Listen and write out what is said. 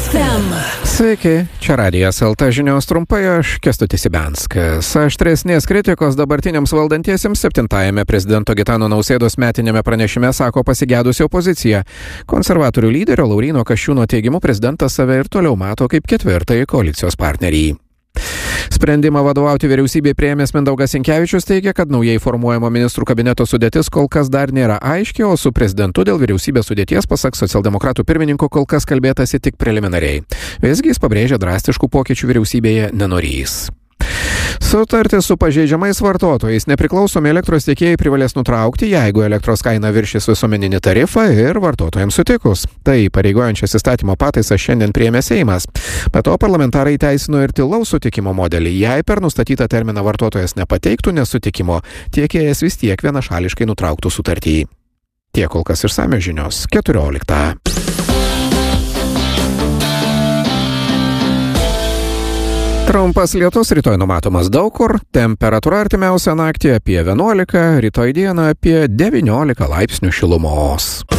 FM. Sveiki, čia Radijas LT žinios trumpai, aš Kęstutis Ibianskas. Aštresnės kritikos dabartiniams valdantiesiems 7-ajame prezidento Gitano Nausėdos metinėme pranešime sako pasigėdusi opozicija. Konservatorių lyderio Lauryno Kasčiūno teigimu prezidentas save ir toliau mato kaip ketvirtąjį koalicijos partnerį. Sprendimą vadovauti vyriausybei priėmęs Mindaugas Sinkevičius teigia, kad naujai formuojamo ministrų kabineto sudėtis kol kas dar nėra aiški, o su prezidentu dėl vyriausybės sudėties, pasak socialdemokratų pirmininko, kol kas kalbėtasi tik preliminariai. Visgi jis pabrėžia drastiškų pokyčių vyriausybėje nenorys. Sutartį su pažeidžiamais vartotojais nepriklausomi elektros tiekėjai privalės nutraukti, jeigu elektros kaina viršys visuomeninį tarifą ir vartotojams sutikus. Tai pareigojančias įstatymo pataisas šiandien priėmė Seimas. Be to parlamentarai teisino ir tylaus sutikimo modelį. Jei per nustatytą terminą vartotojas nepateiktų nesutikimo, tiekėjas vis tiek vienašališkai nutrauktų sutartį. Tiek kol kas išsamios žinios 14. Trumpas lietus rytoj numatomas daug kur, temperatūra artimiausią naktį apie 11, rytoj dieną apie 19 laipsnių šilumos.